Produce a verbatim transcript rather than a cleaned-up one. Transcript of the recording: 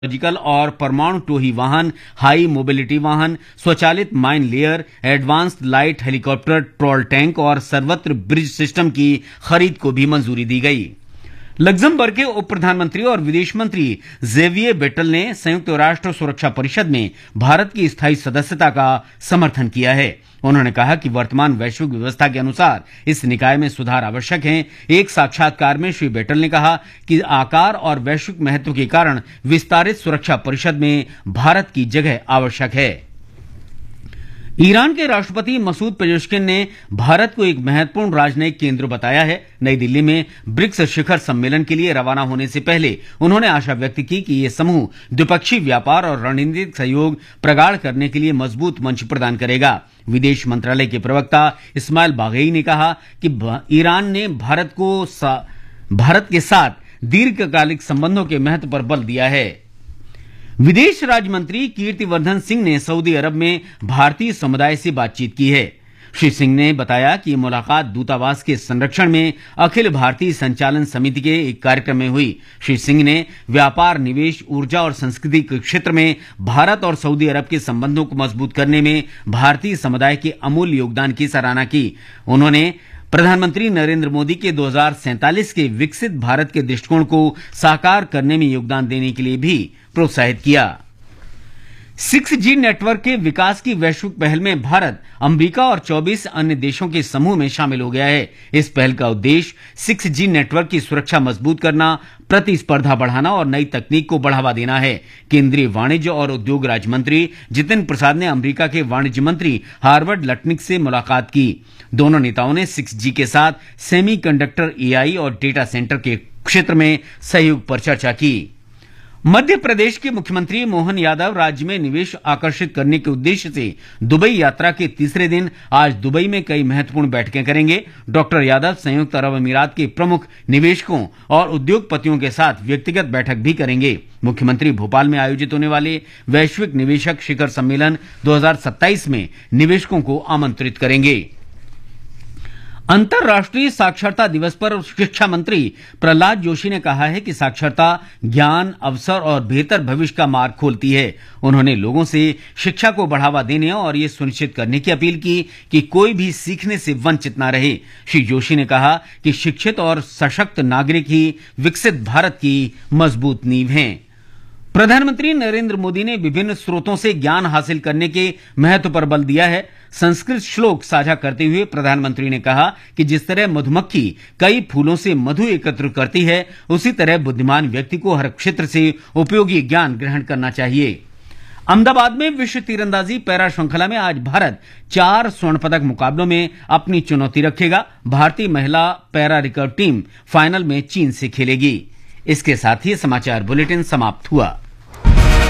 Surgical और परमाणु टोही वाहन, हाई मोबिलिटी वाहन, स्वचालित mine layer, advanced light helicopter, troll tank और सर्वत्र ब्रिज सिस्टम की खरीद को भी मंजूरी दी गई। लग्जमबर्ग के उप प्रधानमंत्री और विदेश मंत्री जेवियर बेटल ने संयुक्त राष्ट्र सुरक्षा परिषद में भारत की स्थायी सदस्यता का समर्थन किया है। उन्होंने कहा कि वर्तमान वैश्विक व्यवस्था के अनुसार इस निकाय में सुधार आवश्यक है। एक साक्षात्कार में श्री बेटल ने कहा कि आकार और वैश्विक महत्व के कारण विस्तारित सुरक्षा परिषद में भारत की जगह आवश्यक है। ईरान के राष्ट्रपति मसूद पेजेश्किन ने भारत को एक महत्वपूर्ण राजनयिक केंद्र बताया है। नई दिल्ली में ब्रिक्स शिखर सम्मेलन के लिए रवाना होने से पहले उन्होंने आशा व्यक्त की कि ये समूह द्विपक्षीय व्यापार और रणनीतिक सहयोग प्रगाढ़ करने के लिए मजबूत मंच प्रदान करेगा। विदेश मंत्रालय के प्रवक्ता इस्माइल बाघई ने कहा कि ईरान ने भारत को भारत के साथ दीर्घकालिक संबंधों के महत्व पर बल दिया है। विदेश राज्य मंत्री कीर्तिवर्धन सिंह ने सऊदी अरब में भारतीय समुदाय से बातचीत की है। श्री सिंह ने बताया कि मुलाकात दूतावास के संरक्षण में अखिल भारतीय संचालन समिति के एक कार्यक्रम में हुई। श्री सिंह ने व्यापार, निवेश, ऊर्जा और संस्कृति के क्षेत्र में भारत और सऊदी अरब के संबंधों को मजबूत करने में भारतीय समुदाय के अमूल्य योगदान की सराहना की। उन्होंने प्रधानमंत्री नरेंद्र मोदी के दो हज़ार सैंतालीस के विकसित भारत के दृष्टिकोण को साकार करने में योगदान देने के लिए भी प्रोत्साहित किया। सिक्स जी नेटवर्क के विकास की वैश्विक पहल में भारत अमेरिका और चौबीस अन्य देशों के समूह में शामिल हो गया है। इस पहल का उद्देश्य सिक्स जी नेटवर्क की सुरक्षा मजबूत करना, प्रतिस्पर्धा बढ़ाना और नई तकनीक को बढ़ावा देना है। केंद्रीय वाणिज्य और उद्योग राज्य मंत्री जितिन प्रसाद ने अमेरिका के वाणिज्य मंत्री हार्वर्ड लटनिक से मुलाकात की। दोनों नेताओं ने सिक्स जी के साथ सेमीकंडक्टर, एआई और डेटा सेंटर के क्षेत्र में सहयोग पर चर्चा की। मध्य प्रदेश के मुख्यमंत्री मोहन यादव राज्य में निवेश आकर्षित करने के उद्देश्य से दुबई यात्रा के तीसरे दिन आज दुबई में कई महत्वपूर्ण बैठकें करेंगे। डॉक्टर यादव संयुक्त अरब अमीरात के प्रमुख निवेशकों और उद्योगपतियों के साथ व्यक्तिगत बैठक भी करेंगे। मुख्यमंत्री भोपाल में आयोजित होने वाले वैश्विक निवेशक शिखर सम्मेलन दो हज़ार सत्ताईस में निवेशकों को आमंत्रित करेंगे। अंतर्राष्ट्रीय साक्षरता दिवस पर शिक्षा मंत्री प्रहलाद जोशी ने कहा है कि साक्षरता ज्ञान, अवसर और बेहतर भविष्य का मार्ग खोलती है। उन्होंने लोगों से शिक्षा को बढ़ावा देने और ये सुनिश्चित करने की अपील की कि कोई भी सीखने से वंचित न रहे। श्री जोशी ने कहा कि शिक्षित और सशक्त नागरिक ही विकसित भारत की मजबूत नींव हैं। प्रधानमंत्री नरेंद्र मोदी ने विभिन्न स्रोतों से ज्ञान हासिल करने के महत्व पर बल दिया है। संस्कृत श्लोक साझा करते हुए प्रधानमंत्री ने कहा कि जिस तरह मधुमक्खी कई फूलों से मधु एकत्र करती है, उसी तरह बुद्धिमान व्यक्ति को हर क्षेत्र से उपयोगी ज्ञान ग्रहण करना चाहिए। अहमदाबाद में विश्व तीरंदाजी पैरा श्रृंखला में आज भारत चार स्वर्ण पदक मुकाबलों में अपनी चुनौती रखेगा। भारतीय महिला पैरा रिकर्व टीम फाइनल में चीन से खेलेगी। इसके साथ ही समाचार बुलेटिन समाप्त हुआ।